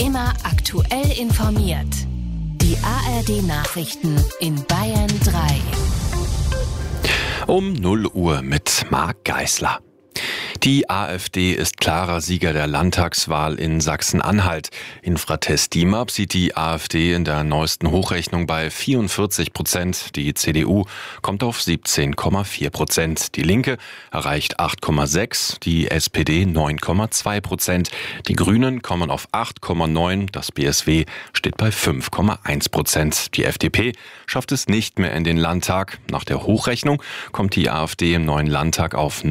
Immer aktuell informiert. Die ARD-Nachrichten in Bayern 3. Um 0 Uhr mit Marc Geisler. Die AfD ist klarer Sieger der Landtagswahl in Sachsen-Anhalt. Infratest DIMAP sieht die AfD in der neuesten Hochrechnung bei 44%. Die CDU kommt auf 17,4%. Die Linke erreicht 8,6%, die SPD 9,2%. Die Grünen kommen auf 8,9%, das BSW steht bei 5,1%. Die FDP schafft es nicht mehr in den Landtag. Nach der Hochrechnung kommt die AfD im neuen Landtag auf